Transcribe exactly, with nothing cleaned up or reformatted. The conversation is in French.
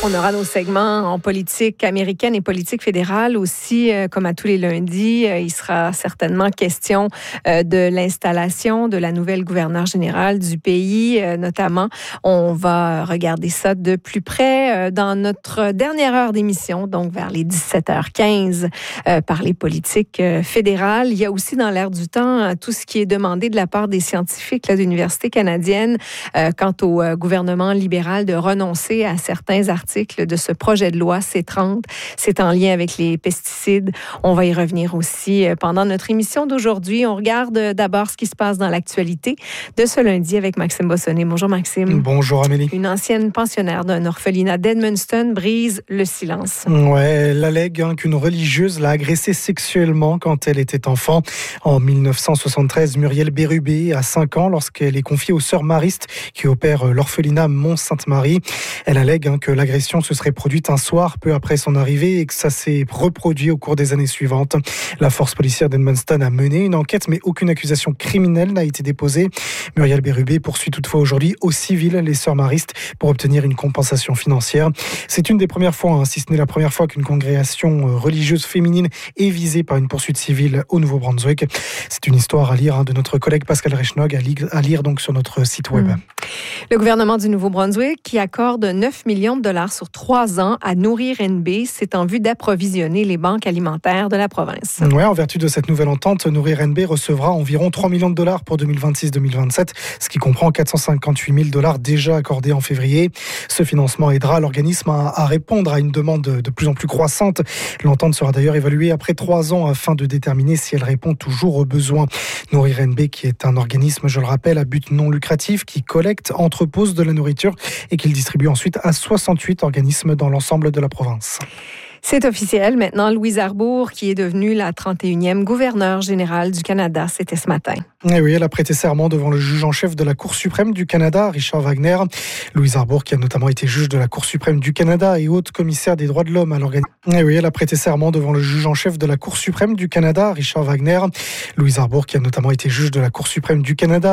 On aura nos segments en politique américaine et politique fédérale aussi, euh, comme à tous les lundis. Euh, il sera certainement question euh, de l'installation de la nouvelle gouverneure générale du pays, euh, notamment. On va regarder ça de plus près euh, dans notre dernière heure d'émission, donc vers les dix-sept heures quinze, euh, par les politiques euh, fédérales. Il y a aussi dans l'air du temps euh, tout ce qui est demandé de la part des scientifiques là, de l'Université canadienne euh, quant au euh, gouvernement libéral de renoncer à certains articles de ce projet de loi C trente. C'est en lien avec les pesticides. On va y revenir aussi pendant notre émission d'aujourd'hui. On regarde d'abord ce qui se passe dans l'actualité de ce lundi avec Maxime Bossonnet. Bonjour Maxime. Bonjour Amélie. Une ancienne pensionnaire d'un orphelinat d'Edmundston brise le silence. Ouais, elle allègue hein, qu'une religieuse l'a agressée sexuellement quand elle était enfant. En dix-neuf cent soixante-treize, Muriel Bérubé a cinq ans lorsqu'elle est confiée aux sœurs maristes qui opèrent l'orphelinat Mont-Sainte-Marie. Elle allègue hein, que l'agression se serait produite un soir peu après son arrivée et que ça s'est reproduit au cours des années suivantes. La force policière d'Edmundston a mené une enquête, mais aucune accusation criminelle n'a été déposée. Muriel Bérubé poursuit toutefois aujourd'hui au civil les sœurs maristes pour obtenir une compensation financière. C'est une des premières fois, hein, si ce n'est la première fois qu'une congrégation religieuse féminine est visée par une poursuite civile au Nouveau-Brunswick. C'est une histoire à lire hein, de notre collègue Pascal Rechnog, à lire, à lire donc sur notre site web. Mmh. Le gouvernement du Nouveau-Brunswick qui accorde neuf millions de dollars sur trois ans à Nourrir N B, c'est en vue d'approvisionner les banques alimentaires de la province. Ouais, en vertu de cette nouvelle entente, Nourrir N B recevra environ trois millions de dollars pour deux mille vingt-six deux mille vingt-sept, ce qui comprend quatre cent cinquante-huit mille dollars déjà accordés en février. Ce financement aidera l'organisme à, à répondre à une demande de, de plus en plus croissante. L'entente sera d'ailleurs évaluée après trois ans afin de déterminer si elle répond toujours aux besoins. Nourrir N B, qui est un organisme, je le rappelle, à but non lucratif, qui collecte, entrepose de la nourriture et qu'il distribue ensuite à soixante-huit organismes dans l'ensemble de la province. C'est officiel. Maintenant, Louise Arbour, qui est devenue la trente et unième gouverneure générale du Canada, c'était ce matin. Et oui, elle a prêté serment devant le juge en chef de la Cour suprême du Canada, Richard Wagner. Louise Arbour, qui a notamment été juge de la Cour suprême du Canada et haute commissaire des droits de l'homme à l'organisme. Et oui, elle a prêté serment devant le juge en chef de la Cour suprême du Canada, Richard Wagner. Louise Arbour, qui a notamment été juge de la Cour suprême du Canada